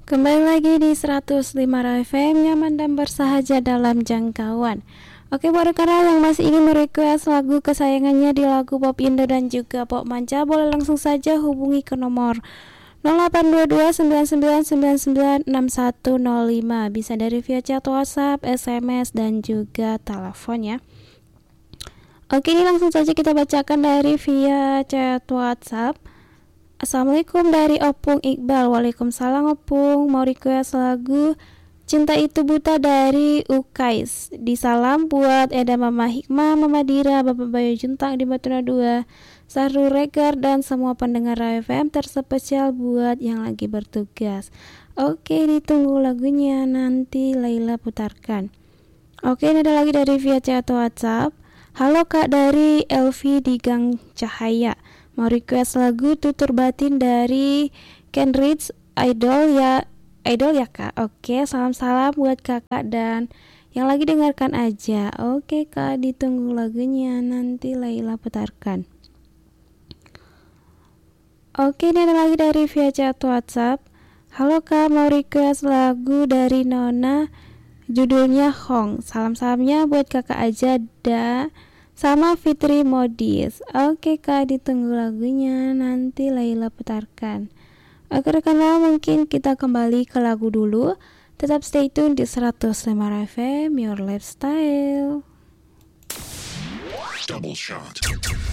Kembali lagi di 105 FM, nyaman dan bersahaja dalam jangkauan. Oke, buat rekan yang masih ingin merequest lagu kesayangannya di lagu pop Indo dan juga pop manca, boleh langsung saja hubungi ke nomor 082299996105. Bisa dari via chat WhatsApp, SMS dan juga telepon ya. Oke, ini langsung saja kita bacakan dari via chat WhatsApp. Assalamualaikum dari Opung Iqbal. Waalaikumsalam Opung. Mau request lagu Cinta Itu Buta dari Ukais. Di salam buat Eda Mama Hikmah, Mama Dira, Bapak Bayu Juntang di Batuna 2, Sahrul Regar dan semua pendengar FM, terspesial buat yang lagi bertugas. Oke, ditunggu lagunya, nanti Laila putarkan. Oke, ini ada lagi dari via chat WhatsApp. Halo Kak, dari Elvi di Gang Cahaya. Mau request lagu Tutur Batin dari Kenrich Idol ya Kak. Oke, salam-salam buat kakak dan yang lagi dengarkan aja. Oke Kak, ditunggu lagunya, nanti Laila putarkan. Oke, ini ada lagi dari via chat WhatsApp. Halo Kak, mau request lagu dari Nona, judulnya Hong. Salam-salamnya buat kakak aja sama Fitri Modis. Oke Kak, ditunggu lagunya, nanti Laila putarkan. Oke rekan-rekan, mungkin kita kembali ke lagu dulu. Tetap stay tune di 105 FM, Your Lifestyle. Double shot.